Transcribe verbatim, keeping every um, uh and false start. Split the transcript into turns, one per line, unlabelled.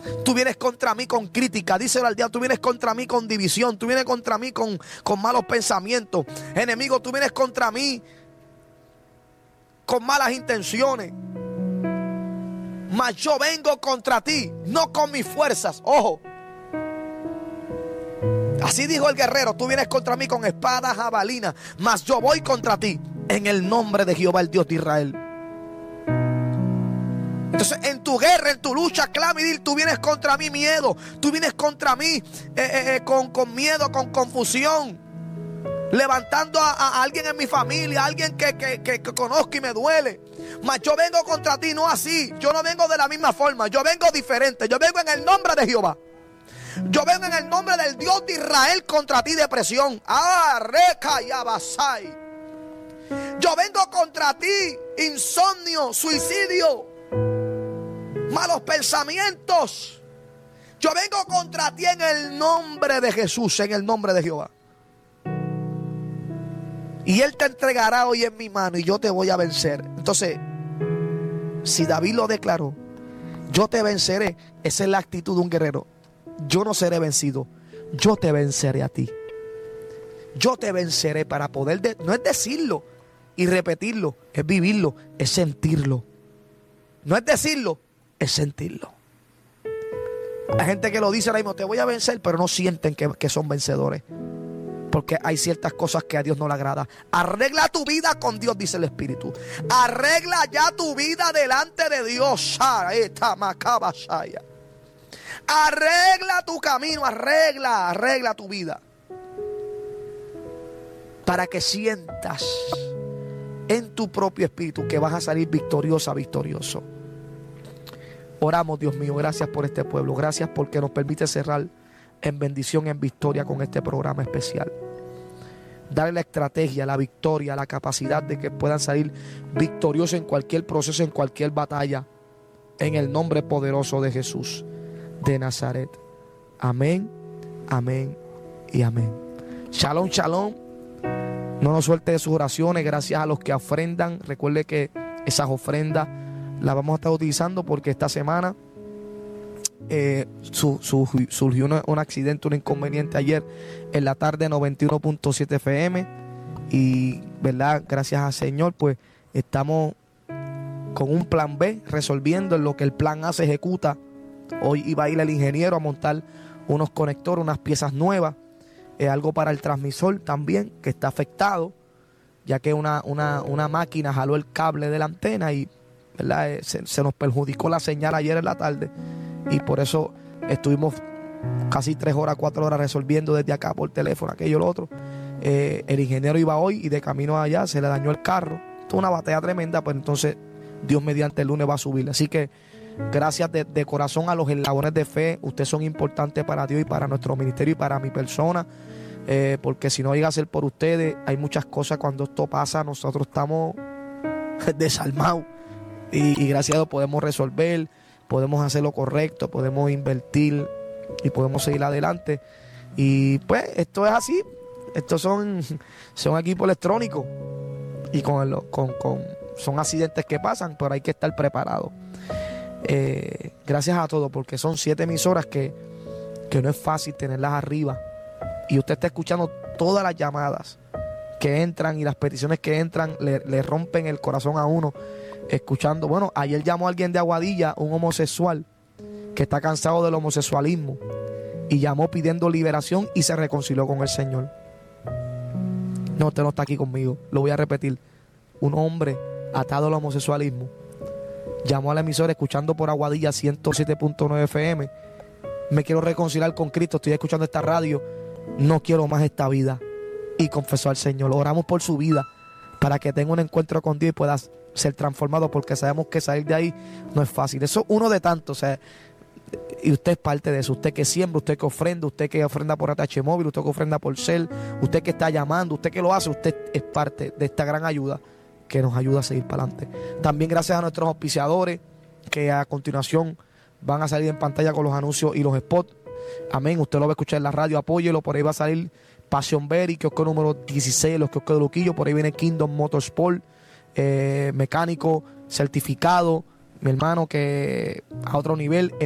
Tú vienes contra mí con crítica, díselo al diablo. Tú vienes contra mí con división. Tú vienes contra mí con, con malos pensamientos. Enemigo, tú vienes contra mí con malas intenciones. Mas yo vengo contra ti, no con mis fuerzas. Ojo. Así dijo el guerrero: tú vienes contra mí con espada, jabalina, mas yo voy contra ti en el nombre de Jehová, el Dios de Israel. Entonces, en tu guerra, en tu lucha, clama y di: tú vienes contra mí miedo, tú vienes contra mí eh, eh, eh, con, con miedo, con confusión, levantando a, a alguien en mi familia, a alguien que, que, que, que conozco y me duele. Mas yo vengo contra ti, no así. Yo no vengo de la misma forma, yo vengo diferente. Yo vengo en el nombre de Jehová. Yo vengo en el nombre del Dios de Israel contra ti, depresión. Ah, reca y abasai. Yo vengo contra ti, insomnio, suicidio, malos pensamientos. Yo vengo contra ti en el nombre de Jesús, en el nombre de Jehová. Y Él te entregará hoy en mi mano y yo te voy a vencer. Entonces, si David lo declaró, yo te venceré. Esa es la actitud de un guerrero. Yo no seré vencido, yo te venceré a ti. Yo te venceré para poder, de, no es decirlo y repetirlo, es vivirlo, es sentirlo. No es decirlo, es sentirlo. Hay gente que lo dice ahora mismo: te voy a vencer, pero no sienten que, que son vencedores. Porque hay ciertas cosas que a Dios no le agrada. Arregla tu vida con Dios, dice el Espíritu. Arregla ya tu vida delante de Dios. Arregla tu camino, arregla, arregla tu vida. Para que sientas en tu propio espíritu que vas a salir victoriosa, victorioso. Oramos, Dios mío, gracias por este pueblo. Gracias porque nos permite cerrar en bendición, en victoria con este programa especial. Darle la estrategia, la victoria, la capacidad de que puedan salir victoriosos en cualquier proceso, en cualquier batalla. En el nombre poderoso de Jesús de Nazaret. Amén, amén y amén. Shalom, shalom. No nos suelte de sus oraciones. Gracias a los que ofrendan. Recuerde que esas ofrendas las vamos a estar utilizando porque esta semana eh, su, su, surgió un, un accidente, un inconveniente ayer en la tarde, noventa y uno punto siete F M. Y, ¿verdad? Gracias al Señor, pues estamos con un plan B, resolviendo en lo que el plan A se ejecuta. Hoy iba a ir el ingeniero a montar unos conectores, unas piezas nuevas, eh, algo para el transmisor también, que está afectado, ya que una, una, una máquina jaló el cable de la antena y, ¿verdad? Eh, se, se nos perjudicó la señal ayer en la tarde, y por eso estuvimos casi tres horas, cuatro horas resolviendo desde acá por teléfono, aquello, lo otro. Eh, el ingeniero iba hoy y de camino allá se le dañó el carro. Esto es una batalla tremenda, pues entonces Dios mediante el lunes va a subir. Así que gracias de, de corazón a los eslabones de fe. Ustedes son importantes para Dios y para nuestro ministerio y para mi persona. Eh, porque si no llega a ser por ustedes, hay muchas cosas cuando esto pasa, nosotros estamos desarmados. Y, y gracias a Dios podemos resolver, podemos hacer lo correcto, podemos invertir y podemos seguir adelante. Y pues esto es así. Estos son, son equipos electrónicos. Y con, el, con, con son accidentes que pasan, pero hay que estar preparado. Eh, gracias a todos, porque son siete emisoras que, que no es fácil tenerlas arriba. Y usted está escuchando todas las llamadas que entran y las peticiones que entran le, le rompen el corazón a uno. Escuchando, bueno, ayer llamó a alguien de Aguadilla, un homosexual que está cansado del homosexualismo, y llamó pidiendo liberación y se reconcilió con el Señor. No, usted no está aquí conmigo, lo voy a repetir. Un hombre atado al homosexualismo llamó a la emisora escuchando por Aguadilla ciento siete punto nueve F M. Me quiero reconciliar con Cristo, estoy escuchando esta radio, no quiero más esta vida, y confesó al Señor. Oramos por su vida para que tenga un encuentro con Dios y pueda ser transformado, porque sabemos que salir de ahí no es fácil. Eso es uno de tantos, o sea, y usted es parte de eso. Usted que siembra, usted que ofrenda, usted que ofrenda por A T H Móvil, usted que ofrenda por Cel, usted que está llamando, usted que lo hace, usted es parte de esta gran ayuda que nos ayuda a seguir para adelante. También gracias a nuestros auspiciadores que a continuación van a salir en pantalla con los anuncios y los spots. Amén, usted lo va a escuchar en la radio, apóyelo. Por ahí va a salir Passion Berry, kiosco número dieciséis, los kioscos de Luquillo. Por ahí viene Kingdom Motorsport, eh, mecánico certificado, mi hermano, que a otro nivel.